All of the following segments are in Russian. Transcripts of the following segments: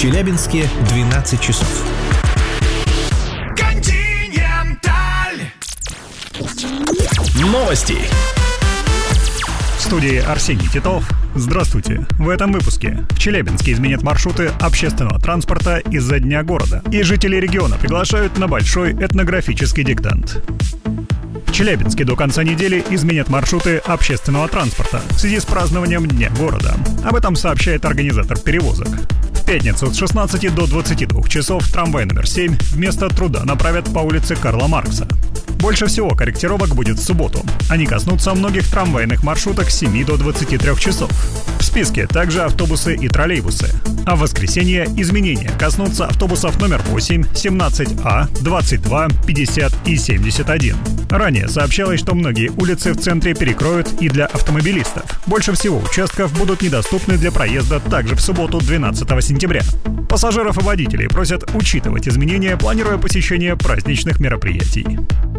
Челябинске 12 часов. Континенталь. Новости. В студии Арсений Титов. Здравствуйте. В этом выпуске в Челябинске изменят маршруты общественного транспорта из-за Дня города. И жители региона приглашают на большой этнографический диктант. В Челябинске до конца недели изменят маршруты общественного транспорта в связи с празднованием Дня города. Об этом сообщает организатор перевозок. В пятницу с 16 до 22 часов трамвай номер 7 вместо Труда направят по улице Карла Маркса. Больше всего корректировок будет в субботу. Они коснутся многих трамвайных маршруток с 7 до 23 часов. В списке также автобусы и троллейбусы. А в воскресенье изменения коснутся автобусов номер 8, 17А, 22, 50 и 71. Ранее сообщалось, что многие улицы в центре перекроют и для автомобилистов. Больше всего участков будут недоступны для проезда также в субботу 12 сентября. Пассажиров и водителей просят учитывать изменения, планируя посещение праздничных мероприятий.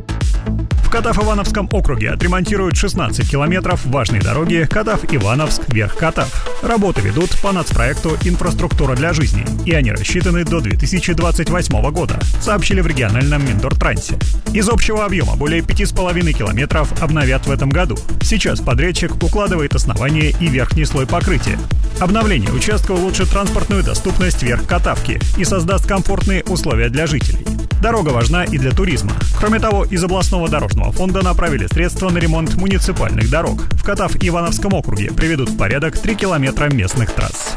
В Катав-Ивановском округе отремонтируют 16 километров важной дороги Катав-Ивановск-Верх-Катав. Работы ведут по нацпроекту «Инфраструктура для жизни», и они рассчитаны до 2028 года, сообщили в региональном Минтортрансе. Из общего объема более 5,5 километров обновят в этом году. Сейчас подрядчик укладывает основание и верхний слой покрытия. Обновление участка улучшит транспортную доступность Верх-Катавки и создаст комфортные условия для жителей. Дорога важна и для туризма. Кроме того, из областного дорожного фонда направили средства на ремонт муниципальных дорог. В Катав-Ивановском округе приведут в порядок 3 километра местных трасс.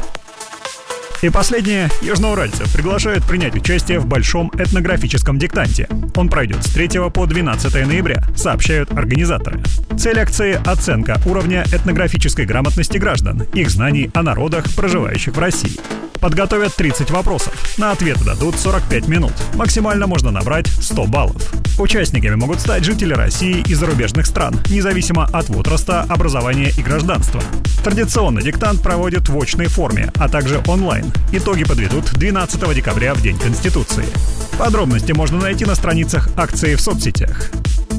И последнее. Южноуральцев приглашают принять участие в большом этнографическом диктанте. Он пройдет с 3 по 12 ноября, сообщают организаторы. Цель акции – оценка уровня этнографической грамотности граждан, их знаний о народах, проживающих в России. Подготовят 30 вопросов. На ответы дадут 45 минут. Максимально можно набрать 100 баллов. Участниками могут стать жители России и зарубежных стран, независимо от возраста, образования и гражданства. Традиционно диктант проводят в очной форме, а также онлайн. Итоги подведут 12 декабря в День Конституции. Подробности можно найти на страницах акции в соцсетях.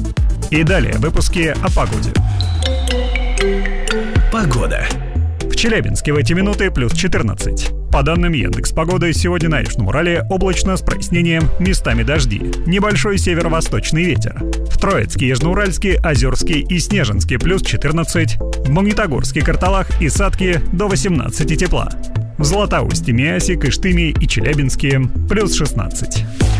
И далее выпуски о погоде. Погода. В Челябинске в эти минуты плюс 14. По данным Яндекс.Погоды, сегодня на Южном Урале облачно с прояснением, местами дожди. Небольшой северо-восточный ветер. В Троицке, Южноуральске, Озерске и Снежинске плюс 14. В Магнитогорске, Карталах и Сатке до 18 тепла. В Златоусте, Миасе, Кыштыме и Челябинске плюс 16.